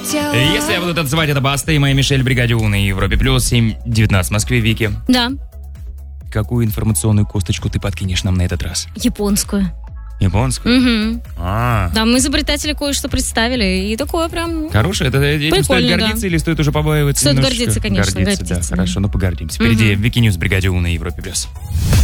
Если я буду танцевать, это Баста и моя Мишель, Бригаде У на Европе Плюс, 7:19 в Москве. Вики, Да, какую информационную косточку ты подкинешь нам на этот раз? японскую. Японскую? Угу. Да, мы изобретатели кое-что представили, и такое прям... Хорошо, это этим стоит Прикольно, гордиться да. или стоит уже побаиваться? Стоит немножечко? гордиться, конечно, Гордиться, да, гордиться. хорошо, ну погордимся. Впереди Вики Ньюс, Бригаде У на Европе Плюс.